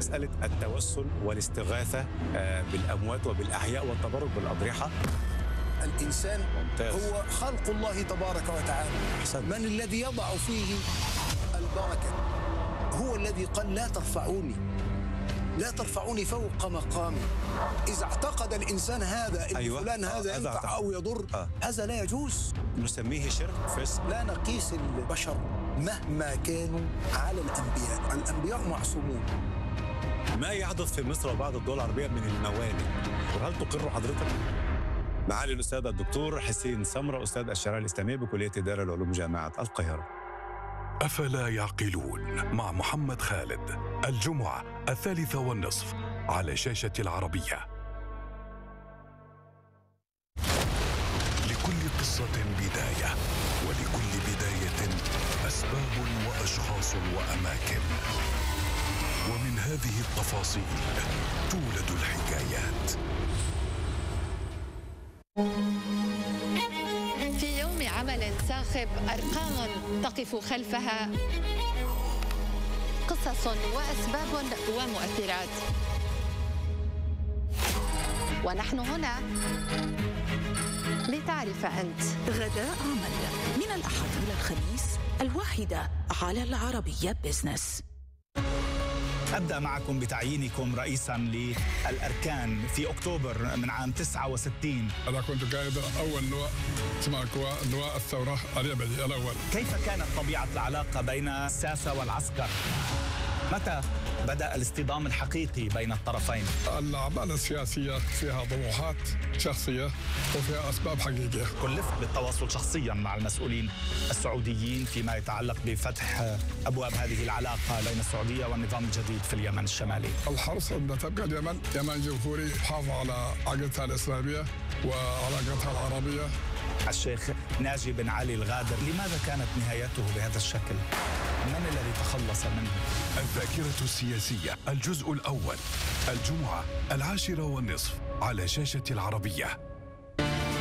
مسألة التوسل والاستغاثة بالأموات وبالأحياء والتبرك بالأضرحة. الإنسان ممتاز. هو خلق الله تبارك وتعالى. أحسن. من الذي يضع فيه البركة؟ هو الذي قال لا ترفعوني فوق مقامي. إذا اعتقد الإنسان هذا إن أيوة. فلان هذا ينفع أو يضر، هذا لا يجوز. نسميه شرك فسق. لا نقيس البشر مهما كانوا على الأنبياء معصومون. ما يحدث في مصر وبعض الدول العربية من الموانئ، وهل تقر حضرتك؟ معالي الأستاذ الدكتور حسين سمرة، أستاذ الشريعة الإسلامية بكلية إدارة العلوم جامعة القاهرة. أفلا يعقلون مع محمد خالد، الجمعة 3:30 على شاشة العربية. لكل قصة بداية، ولكل بداية أسباب وأشخاص وأماكن، ومن هذه التفاصيل تولد الحكايات. في يوم عمل صاخب أرقام تقف خلفها قصص وأسباب ومؤثرات، ونحن هنا لتعرف أنت. غداء عمل من الأحد إلى الخميس 1 على العربية بزنس. أبدأ معكم بتعيينكم رئيساً للأركان في أكتوبر من عام 69. أنا كنت قائد أول لواء اسمه لواء الثورة اليمني الأول. كيف كانت طبيعة العلاقة بين الساسة والعسكر؟ متى بدأ الاصطدام الحقيقي بين الطرفين؟ الأعمال السياسية فيها طموحات شخصية وفيها أسباب حقيقية. كلفت بالتواصل شخصياً مع المسؤولين السعوديين فيما يتعلق بفتح أبواب هذه العلاقة بين السعودية والنظام الجديد في اليمن الشمالي. الحرص أن تبقى اليمن جمهوري حافظ على عقيدتها الإسلامية وعلاقتها العربية. الشيخ ناجي بن علي الغادر، لماذا كانت نهايته بهذا الشكل؟ من الذي تخلص منه؟ الذاكرة السياسية الجزء الأول، الجمعة 10:30 على شاشة العربية.